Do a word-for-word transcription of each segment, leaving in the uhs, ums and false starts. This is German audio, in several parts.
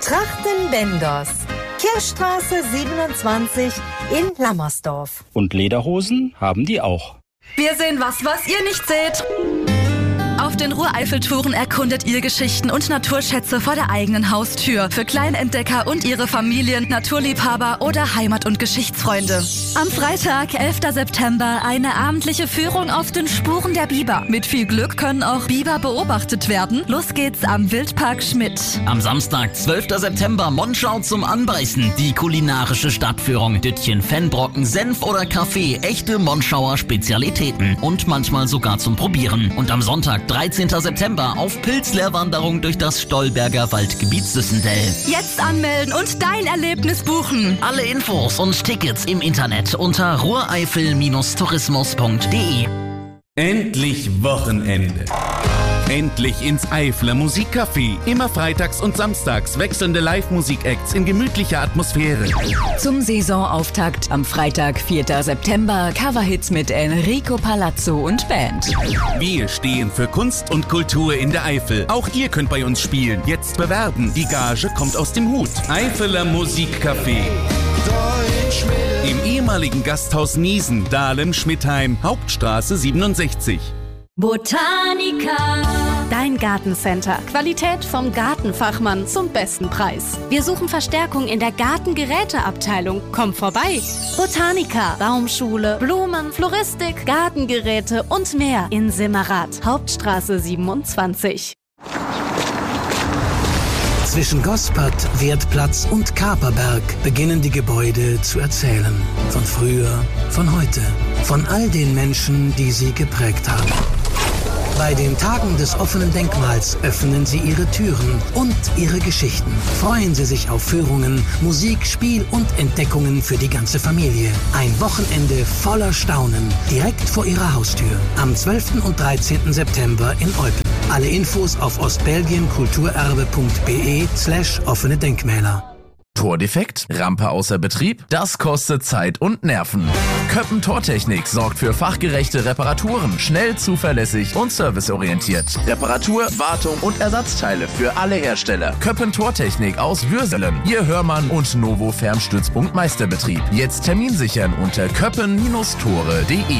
Trachten-Bendos, Kirchstraße siebenundzwanzig in Lammersdorf. Und Lederhosen haben die auch. Wir sehen was, was ihr nicht seht. Auf den Ruhr-Eifel-Touren erkundet ihr Geschichten und Naturschätze vor der eigenen Haustür. Für Kleinentdecker und ihre Familien, Naturliebhaber oder Heimat- und Geschichtsfreunde. Am Freitag, elfter September, eine abendliche Führung auf den Spuren der Biber. Mit viel Glück können auch Biber beobachtet werden. Los geht's am Wildpark Schmidt. Am Samstag, zwölfter September, Monschau zum Anbeißen. Die kulinarische Stadtführung. Düttchen, Fennbrocken, Senf oder Kaffee. Echte Monschauer Spezialitäten. Und manchmal sogar zum Probieren. Und am Sonntag, dreizehnter September, auf Pilzlehrwanderung durch das Stolberger Waldgebiet Süssendell. Jetzt anmelden und dein Erlebnis buchen. Alle Infos und Tickets im Internet unter ruhreifel Tourismus punkt de. Endlich Wochenende. Endlich ins Eifler Musikcafé. Immer freitags und samstags wechselnde Live-Musik-Acts in gemütlicher Atmosphäre. Zum Saisonauftakt am Freitag, vierter September, Coverhits mit Enrico Palazzo und Band. Wir stehen für Kunst und Kultur in der Eifel. Auch ihr könnt bei uns spielen. Jetzt bewerben. Die Gage kommt aus dem Hut. Eifeler Musikcafé. Im ehemaligen Gasthaus Niesen, Dahlem-Schmidheim, Hauptstraße siebenundsechzig. Botanica. Dein Gartencenter. Qualität vom Gartenfachmann zum besten Preis. Wir suchen Verstärkung in der Gartengeräteabteilung. Komm vorbei. Botanica. Baumschule, Blumen, Floristik, Gartengeräte und mehr in Simmerath. Hauptstraße siebenundzwanzig. Zwischen Gospat, Wertplatz und Kaperberg beginnen die Gebäude zu erzählen. Von früher, von heute, von all den Menschen, die sie geprägt haben. Bei den Tagen des offenen Denkmals öffnen sie ihre Türen und ihre Geschichten. Freuen Sie sich auf Führungen, Musik, Spiel und Entdeckungen für die ganze Familie. Ein Wochenende voller Staunen, direkt vor Ihrer Haustür. Am zwölften und dreizehnten September in Eupen. Alle Infos auf ostbelgienkulturerbe.be slash offene Denkmäler. Tordefekt? Rampe außer Betrieb? Das kostet Zeit und Nerven. Köppen Tortechnik sorgt für fachgerechte Reparaturen, schnell, zuverlässig und serviceorientiert. Reparatur, Wartung und Ersatzteile für alle Hersteller. Köppen Tortechnik aus Würselen, Ihr Hörmann und Novo Fernstützpunkt Meisterbetrieb. Jetzt Termin sichern unter köppen Tore punkt de.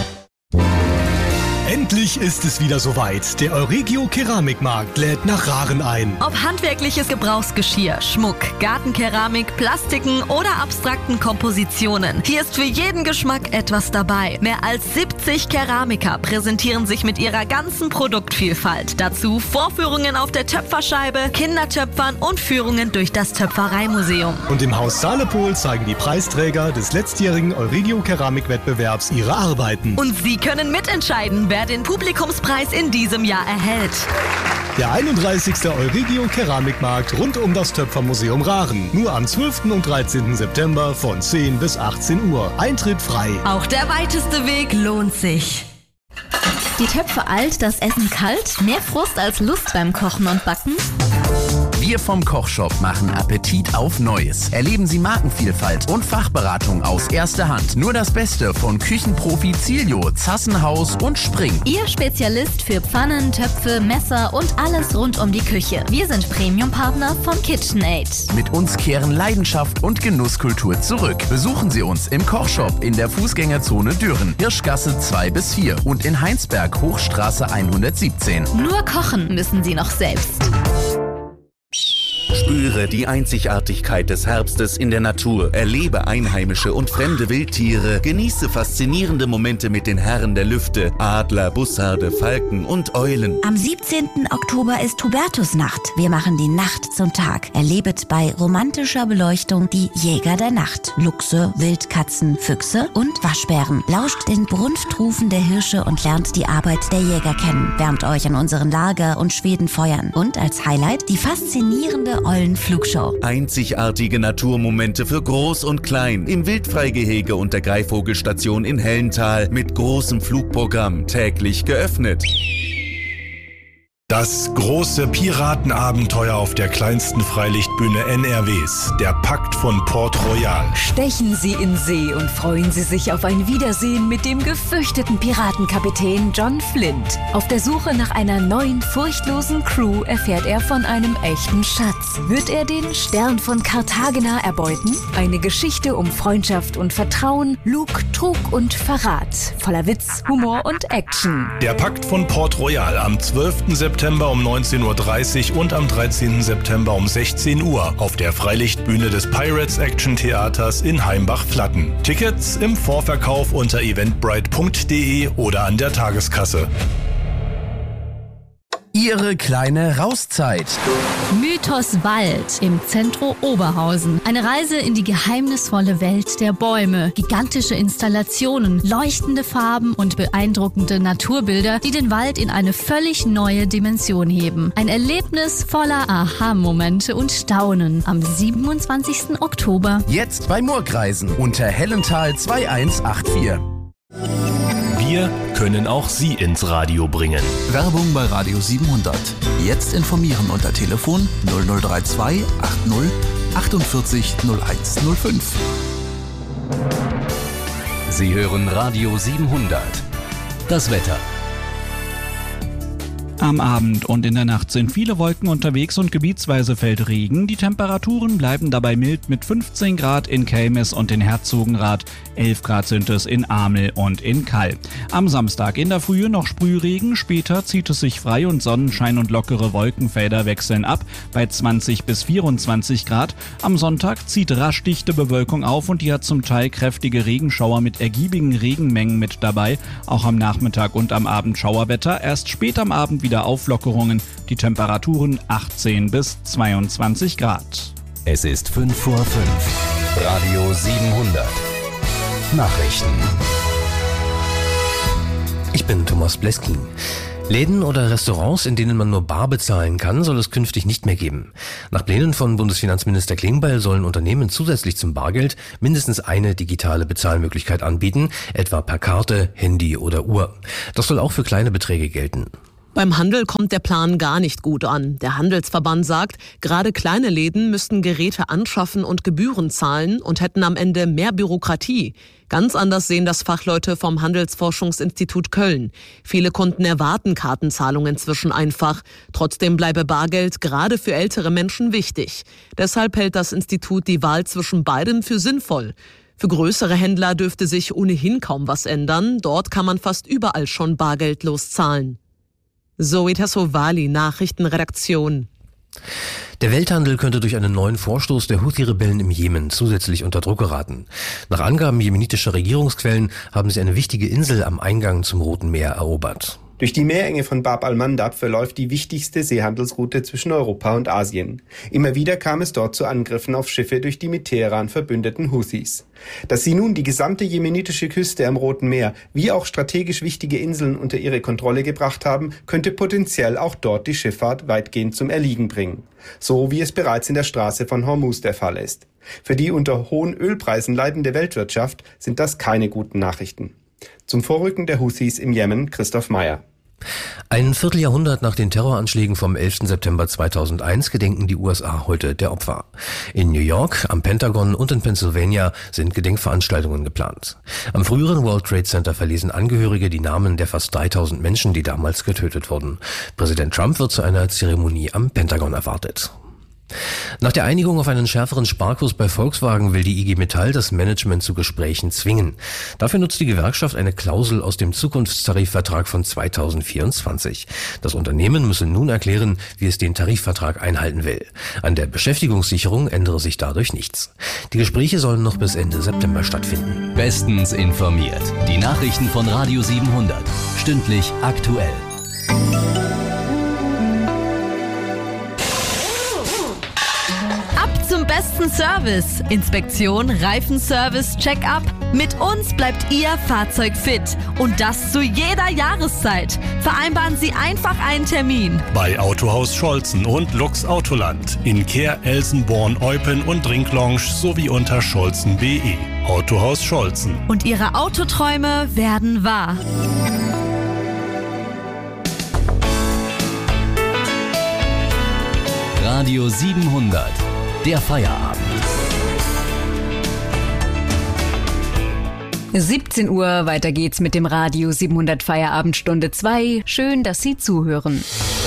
Endlich ist es wieder soweit. Der Euregio Keramikmarkt lädt nach Rahren ein. Ob handwerkliches Gebrauchsgeschirr, Schmuck, Gartenkeramik, Plastiken oder abstrakten Kompositionen. Hier ist für jeden Geschmack etwas dabei. Mehr als siebzig Keramiker präsentieren sich mit ihrer ganzen Produktvielfalt. Dazu Vorführungen auf der Töpferscheibe, Kindertöpfern und Führungen durch das Töpfereimuseum. Und im Haus Salepol zeigen die Preisträger des letztjährigen Euregio Keramikwettbewerbs ihre Arbeiten. Und Sie können mitentscheiden, wer den Publikumspreis in diesem Jahr erhält. Der einunddreißigste Euregio Keramikmarkt rund um das Töpfermuseum Rahren. Nur am zwölften und dreizehnten September von zehn bis achtzehn Uhr. Eintritt frei. Auch der weiteste Weg lohnt sich. Die Töpfe alt, das Essen kalt? Mehr Frust als Lust beim Kochen und Backen? Wir vom Kochshop machen Appetit auf Neues. Erleben Sie Markenvielfalt und Fachberatung aus erster Hand. Nur das Beste von Küchenprofi Zilio, Zassenhaus und Spring. Ihr Spezialist für Pfannen, Töpfe, Messer und alles rund um die Küche. Wir sind Premium-Partner von KitchenAid. Mit uns kehren Leidenschaft und Genusskultur zurück. Besuchen Sie uns im Kochshop in der Fußgängerzone Düren, Hirschgasse zwei bis vier und in Heinsberg, Hochstraße hundertsiebzehn. Nur kochen müssen Sie noch selbst. Spüre die Einzigartigkeit des Herbstes in der Natur, erlebe einheimische und fremde Wildtiere, genieße faszinierende Momente mit den Herren der Lüfte, Adler, Bussarde, Falken und Eulen. Am siebzehnten Oktober ist Hubertusnacht. Wir machen die Nacht zum Tag. Erlebet bei romantischer Beleuchtung die Jäger der Nacht. Luchse, Wildkatzen, Füchse und Waschbären. Lauscht den Brunftrufen der Hirsche und lernt die Arbeit der Jäger kennen. Wärmt euch an unseren Lager- und Schwedenfeuern. Und als Highlight die faszinierende Eulenflugshow. Einzigartige Naturmomente für Groß und Klein im Wildfreigehege und der Greifvogelstation in Hellental mit großem Flugprogramm täglich geöffnet. Das große Piratenabenteuer auf der kleinsten Freilichtbühne N R Ws, der Pakt von Port Royal. Stechen Sie in See und freuen Sie sich auf ein Wiedersehen mit dem gefürchteten Piratenkapitän John Flint. Auf der Suche nach einer neuen, furchtlosen Crew erfährt er von einem echten Schatz. Wird er den Stern von Cartagena erbeuten? Eine Geschichte um Freundschaft und Vertrauen, Lug, Trug und Verrat. Voller Witz, Humor und Action. Der Pakt von Port Royal am zwölften September um neunzehn Uhr dreißig und am dreizehnten September um sechzehn Uhr auf der Freilichtbühne des Pirates Action Theaters in Heimbach-Flatten. Tickets im Vorverkauf unter eventbrite punkt de oder an der Tageskasse. Ihre kleine Rauszeit. Mythos Wald im Zentrum Oberhausen. Eine Reise in die geheimnisvolle Welt der Bäume. Gigantische Installationen, leuchtende Farben und beeindruckende Naturbilder, die den Wald in eine völlig neue Dimension heben. Ein Erlebnis voller Aha-Momente und Staunen am siebenundzwanzigsten Oktober. Jetzt bei Murkreisen unter Hellenthal zwei eins acht vier. Wir können auch Sie ins Radio bringen. Werbung bei Radio siebenhundert. Jetzt informieren unter Telefon null null drei zwei achtzig achtundvierzig null eins null fünf. Sie hören Radio siebenhundert. Das Wetter. Am Abend und in der Nacht sind viele Wolken unterwegs und gebietsweise fällt Regen. Die Temperaturen bleiben dabei mild mit fünfzehn Grad in Kelmis und in Herzogenrath. elf Grad sind es in Amel und in Kall. Am Samstag in der Frühe noch Sprühregen, später zieht es sich frei und Sonnenschein und lockere Wolkenfelder wechseln ab bei zwanzig bis vierundzwanzig Grad. Am Sonntag zieht rasch dichte Bewölkung auf und die hat zum Teil kräftige Regenschauer mit ergiebigen Regenmengen mit dabei. Auch am Nachmittag und am Abend Schauerwetter. Erst spät am Abend wieder Auflockerungen, die Temperaturen achtzehn bis zweiundzwanzig Grad. Es ist fünf vor fünf. Radio siebenhundert. Nachrichten. Ich bin Thomas Bleskin. Läden oder Restaurants, in denen man nur bar bezahlen kann, soll es künftig nicht mehr geben. Nach Plänen von Bundesfinanzminister Klingbeil sollen Unternehmen zusätzlich zum Bargeld mindestens eine digitale Bezahlmöglichkeit anbieten, etwa per Karte, Handy oder Uhr. Das soll auch für kleine Beträge gelten. Beim Handel kommt der Plan gar nicht gut an. Der Handelsverband sagt, gerade kleine Läden müssten Geräte anschaffen und Gebühren zahlen und hätten am Ende mehr Bürokratie. Ganz anders sehen das Fachleute vom Handelsforschungsinstitut Köln. Viele Kunden erwarten Kartenzahlungen inzwischen einfach. Trotzdem bleibe Bargeld gerade für ältere Menschen wichtig. Deshalb hält das Institut die Wahl zwischen beidem für sinnvoll. Für größere Händler dürfte sich ohnehin kaum was ändern. Dort kann man fast überall schon bargeldlos zahlen. Zoe Tassovali, Nachrichtenredaktion. Der Welthandel könnte durch einen neuen Vorstoß der Houthi-Rebellen im Jemen zusätzlich unter Druck geraten. Nach Angaben jemenitischer Regierungsquellen haben sie eine wichtige Insel am Eingang zum Roten Meer erobert. Durch die Meerenge von Bab al-Mandab verläuft die wichtigste Seehandelsroute zwischen Europa und Asien. Immer wieder kam es dort zu Angriffen auf Schiffe durch die mit Teheran verbündeten Houthis. Dass sie nun die gesamte jemenitische Küste am Roten Meer wie auch strategisch wichtige Inseln unter ihre Kontrolle gebracht haben, könnte potenziell auch dort die Schifffahrt weitgehend zum Erliegen bringen. So wie es bereits in der Straße von Hormuz der Fall ist. Für die unter hohen Ölpreisen leidende Weltwirtschaft sind das keine guten Nachrichten. Zum Vorrücken der Houthis im Jemen, Christoph Meyer. Ein Vierteljahrhundert nach den Terroranschlägen vom elften September zweitausendeins gedenken die U S A heute der Opfer. In New York, am Pentagon und in Pennsylvania sind Gedenkveranstaltungen geplant. Am früheren World Trade Center verlesen Angehörige die Namen der fast dreitausend Menschen, die damals getötet wurden. Präsident Trump wird zu einer Zeremonie am Pentagon erwartet. Nach der Einigung auf einen schärferen Sparkurs bei Volkswagen will die I G Metall das Management zu Gesprächen zwingen. Dafür nutzt die Gewerkschaft eine Klausel aus dem Zukunftstarifvertrag von zweitausendvierundzwanzig. Das Unternehmen müsse nun erklären, wie es den Tarifvertrag einhalten will. An der Beschäftigungssicherung ändere sich dadurch nichts. Die Gespräche sollen noch bis Ende September stattfinden. Bestens informiert. Die Nachrichten von Radio siebenhundert. Stündlich aktuell. Zum besten Service. Inspektion, Reifenservice, Check-up. Mit uns bleibt Ihr Fahrzeug fit. Und das zu jeder Jahreszeit. Vereinbaren Sie einfach einen Termin. Bei Autohaus Scholzen und Lux Autoland. In Kehr, Elsenborn, Eupen und Drinklounge sowie unter scholzen punkt de. Autohaus Scholzen. Und Ihre Autoträume werden wahr. Radio siebenhundert. Der Feierabend. siebzehn Uhr, weiter geht's mit dem Radio siebenhundert Feierabend Stunde zwei. Schön, dass Sie zuhören.